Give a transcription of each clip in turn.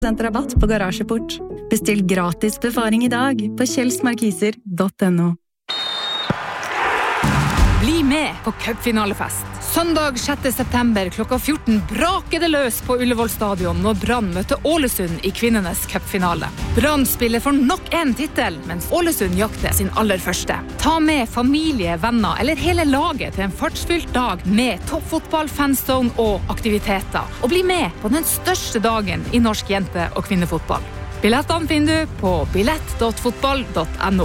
rabatt på garasjeport. Bestill gratis befaring I dag på kjellsmarkiser.no. Bli med på cupfinalefest. Søndag 6. september klokka 14 braker det løs på Ullevål stadion når Brann møter Ålesund I kvinnenes cupfinale. Brann spiller for nok en titel, mens Ålesund jakter sin aller første. Ta med familie, venner eller hele laget til en fartsfylt dag med toppfotball, fanzone og aktiviteter. Og bli med på den største dagen I norsk jente- og kvinnefotball. Billettene finner du på billett.fotball.no.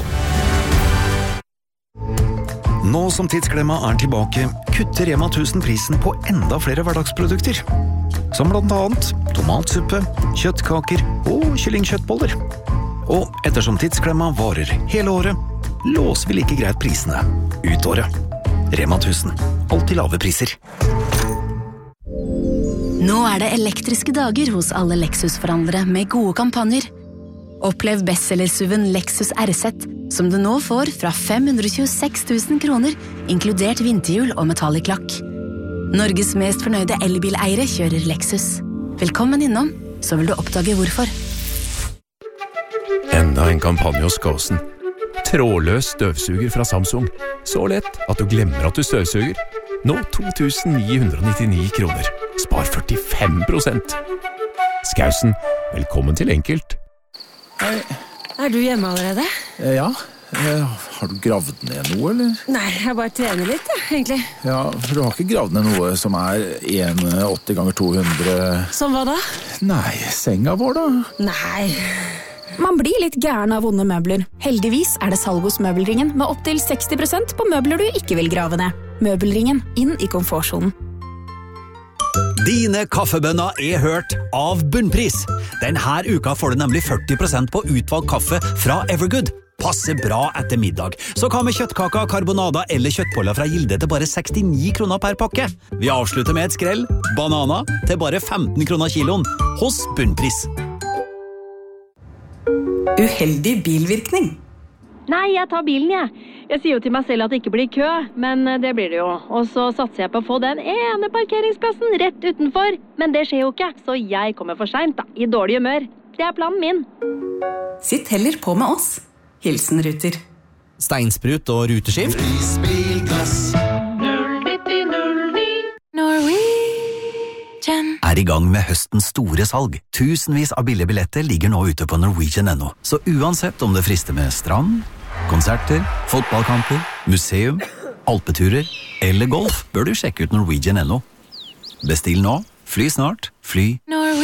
Nå som Tidsklemma tilbake, kutter Rema 1000 prisen på enda flere hverdagsprodukter. Som blant annet tomatsuppe, kjøttkaker og kyllingkjøttboller. Og ettersom Tidsklemma varer hele året, låser vi like greit prisene ut året. Rema 1000, alltid lave priser. Nå det elektriske dager hos alle Lexus-forhandlere med gode kampanjer. Opplev bestsellersuven Lexus RZ, som du nå får fra 526 000 kroner, inkludert vinterhjul og metallic lakk. Norges mest fornøyde elbileiere kjører Lexus. Velkommen innom, så vil du oppdage hvorfor. Enda en kampanje hos Gåsen. Trådløs støvsuger fra Samsung. Så lett at du glemmer at du støvsuger. Nå 2.999 kroner. Spar 45%. Skausen, velkommen til Enkelt. Hei. Du hjemme allerede? Ja. Har du gravd ned noe, eller? Nei, jeg bare trener litt, egentlig. Ja, for du har ikke gravd ned noe som 1,80 ganger 200... Som hva da? Nei, senga vår da? Nei. Man blir litt gæren av vonde møbler. Heldigvis det salg hos Møbelringen med opp til 60% på møbler du ikke vil grave ned. Møbelringen, inn I komfortsonen. Dine kaffebønner hørt av Bunnpris. Denne uka får du nemlig 40% på utvalgt kaffe fra Evergood. Passer bra etter middag. Så hva med kjøttkaka, karbonada eller kjøttboller fra Gilde til bare 69 kroner per pakke? Vi avslutter med et skrell. Banana til bare 15 kroner kiloen. Hos Bunnpris. Uheldig bilvirkning. Nei, jeg tar bilen, jeg. Jeg sier jo til meg selv at det ikke blir kø, men det blir det jo. Og så satser jeg på å få den ene parkeringsplassen rett utenfor. Men det skjer jo ikke, så jeg kommer for sent da, I dårlig humør. Det planen min. Sitt heller på med oss. Hilsen Ruter. Steinsprut og ruteskift. Prisbilglass 09009 Norwegian I gang med høstens store salg. Tusenvis av billige billetter ligger nå ute på Norwegian.no. Så uansett om det frister med strand, konserter, fotballkamper, museum, alpeturer eller golf, bør du sjekke ut Norwegian.no. Bestill nå, fly snart, fly